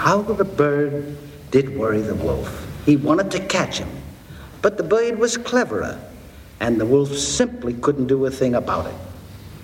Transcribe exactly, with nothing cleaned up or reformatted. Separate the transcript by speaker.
Speaker 1: How the bird did worry the wolf. He wanted to catch him, but the bird was cleverer, and the wolf simply couldn't do a thing about it.